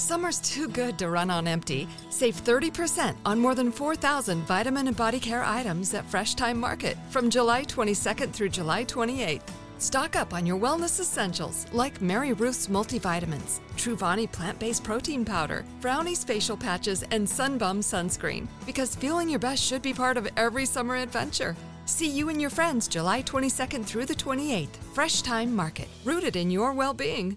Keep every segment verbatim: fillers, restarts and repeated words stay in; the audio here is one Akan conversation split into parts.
Summer's too good to run on empty. Save thirty percent on more than four thousand vitamin and body care items at Fresh Time Market from July twenty-second through July twenty-eighth. Stock up on your wellness essentials like Mary Ruth's multivitamins, Truvani plant-based protein powder, Brownie's facial patches, and Sunbum sunscreen. Because feeling your best should be part of every summer adventure. See you and your friends July twenty-second through the twenty-eighth. Fresh Time Market, rooted in your well-being.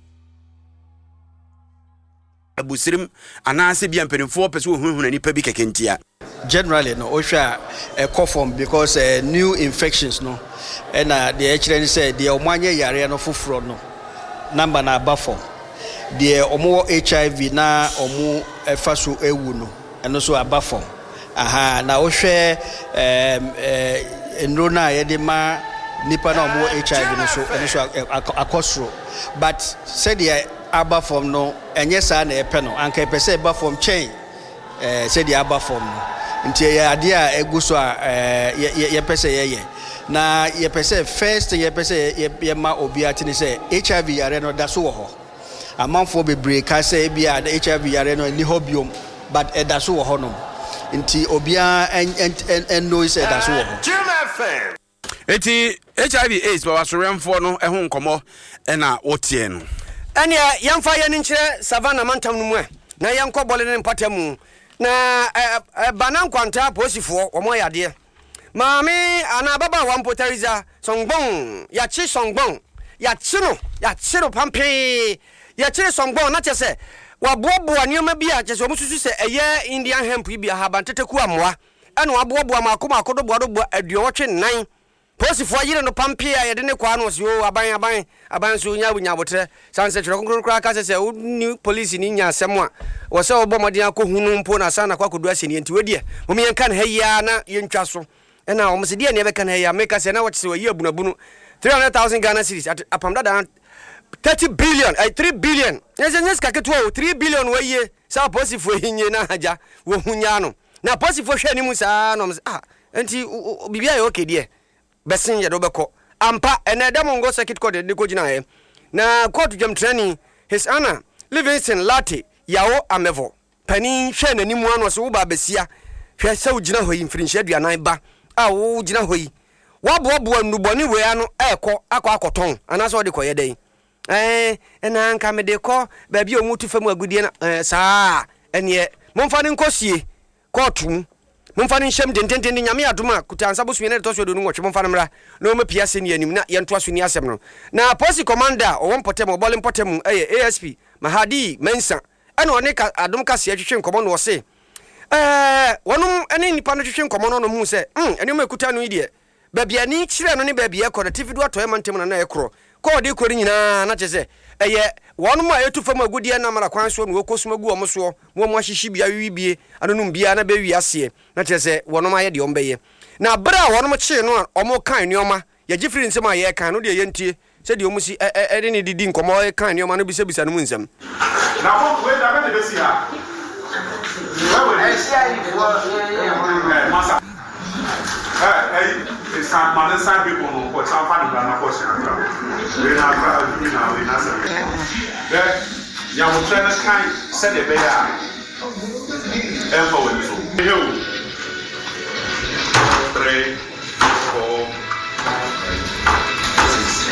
Abusirim anase bi ampenfo pese wo hunhun ani pa bi kekentia. Generally no ohwa a cough form because uh, new infections no and uh, the actually say the omanye yare no foforo no number na aba form the omo H I V na omo efa so ewu no eno so aba form aha na ohwe um eh enro na ye de ma nipa na omo H I V no so eno so akosro but said the aba form no enye sa na epe no anka epe say aba form chain eh said the aba form no nti ye ade a egu so a ye ye pese ye ye na ye pese first ye pese ye ma obi ati ni say H I V yare no da so wo ho amanfo bebre ka say bia H I V yare no ni ho biom but e da so wo ho no nti obi a en no say da so wo ho eti H I V AIDS ba wasoremfo no ehun komo e na wotie no ene yamfa ye ni nkire savannah mantam no mu e na yanko bole ne mpatamu na banan kwanta posifo omo yade maami ana baba wampotariza songbon ya chi songbon ya chi no ya chi no pampe ya chi songbon na chese waboaboa nioma bi a chese omususu se eye Indian hemp bi a habanteteku amoa ene waboaboa makoma akodo boado bo aduowotwe nnan posifo yire no pampe a yede ne kwa no se o aban aban aban so nya bunya botre sanse twere konkron kra ka se ni police ni nya asem a wo se obomodi akohunu mpo na sana kwa kodu aseni enti wedie mo me kan heya na yentwa so ena o mse die ne be kan heya make se na wo se yi abunabunu three hundred thousand Ghana cedis apam dada thirty billion eh three billion yes yes ka keto three billion wo ye sa posifo hinye na haja wo hunya no na posifo hwe ni mu sa no ah enti bibia ye okay die besin ye do beko ampa ene demongo circuit court de ko gina he na court jam training his honor Livingston Latte yawo amevo pani hwe nanimu ano so wo ba besia hwe se wo gina hoyi mfirinhye aduanan ba a wo gina hoyi waboaboa nuboni we ano eko akọ akoton anaso de koye den eh ena anka me de ko ba bi omutu famu agudie na saa ene momfa ne nkosie courtum momfa ne nhyem dententen nyame adoma kutansa bosu ne to so do no nwotwe momfa ne mra na o mapia se ne anim na ye nto aso ni asem no na police commander o wonpotem o bole mpotem eh A S P Mahadi Mensa ena one ka adom ka se atwetwe nkomo no se eh wonum ene nipa no twetwe nkomo no no mu se hm ene o kuta no ide babia ni kire no ne babia ko na tifidi atoye mantem na na ekro ko de kori nyina na chese eye wonum a etufam agudie na mara kwan so no okosuma gu omo so mo mo ahihyi bia wibie anonum bia na be wi ase na chese wonum aye de ombeye na bra wonum chi no omo kan nioma ye gifiri nsem aye kan no de ye ntie se de omu si e de ne didi nkomo aye kan nioma no bisa bisa no mu nsem na ko we da be de besi ha we sia yi wo masa eh eh it's some man some people no ko some fan na ko se na we na ka we na we na se eh ya mo try na kan se de be ya e fo we so you three four six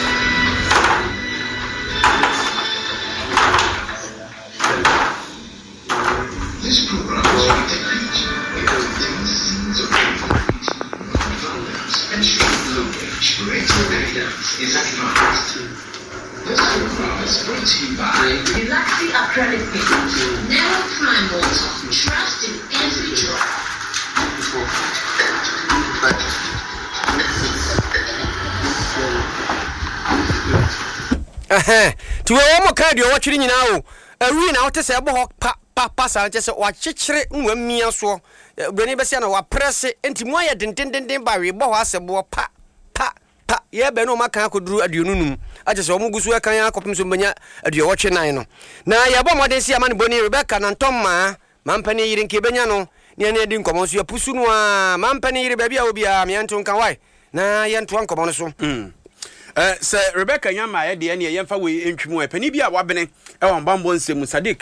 this program is protected because it contains of Parental guidance is advised. This program is brought to you by Relaxi Acrylic Paint. Never prime water. Trust in every drop. Eh, to we mo ka de o watwiri nyina o. Awi na wote se ebo ho pa pa pa sa nche se wa kyekere nwa mia so. Brani be se na wa press enti mo aye dendenden ba we bo ho asebo pa pa pa ye be no maka akoduru aduonunum aje se o mugusu akan akopim so banya aduowotwe nan no na ye bo moden si amane boni Rebecca na ntomma mampani yiri nke benya no ne ne di nkomo so yapusu no a mampani yiri bia obi a me nto nkan wai na ye nto nkomo no so mm eh se Rebecca nyama ye de ne ye mfa we entwimu e pani bia wabene e won bambo nsem Sadiq